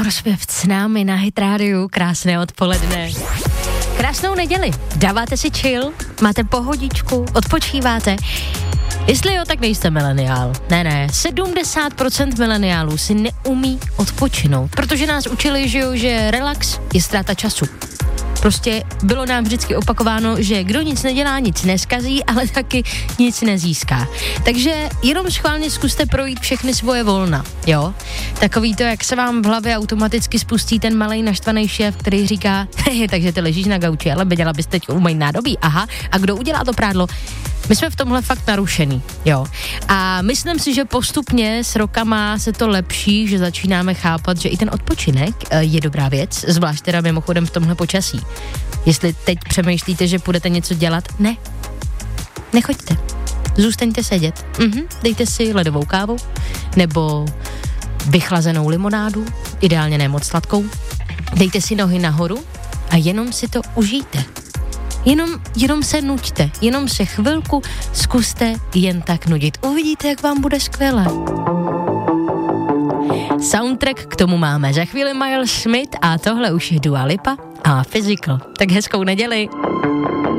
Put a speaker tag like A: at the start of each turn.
A: Taylor Swift s námi na Hit Radio, krásné odpoledne. Krásnou neděli, dáváte si chill, máte pohodičku, odpočíváte. Jestli jo, tak nejste mileniál. Ne, 70% mileniálů si neumí odpočinout, protože nás učili, že relax je ztráta času. Prostě bylo nám vždycky opakováno, že kdo nic nedělá, nic neskazí, ale taky nic nezíská. Takže jenom schválně zkuste projít všechny svoje volna, jo? Takový to, jak se vám v hlavě automaticky spustí ten malej naštvaný šéf, který říká, takže ty ležíš na gauči, ale měla bys teď umýt nádobí, aha, a kdo udělá to prádlo? My jsme v tomhle fakt narušený, jo. A myslím si, že postupně s rokama se to lepší, že začínáme chápat, že i ten odpočinek je dobrá věc, zvlášť teda mimochodem v tomhle počasí. Jestli teď přemýšlíte, že půjdete něco dělat, ne. Nechoďte. Zůstaňte sedět. Dejte si ledovou kávu nebo vychlazenou limonádu, ideálně ne moc sladkou. Dejte si nohy nahoru a jenom si to užijte. Jenom se nuďte, jenom se chvilku zkuste jen tak nudit. Uvidíte, jak vám bude skvěle. Soundtrack k tomu máme za chvíli Miles Smith a tohle už je Dua Lipa a Physical. Tak hezkou neděli.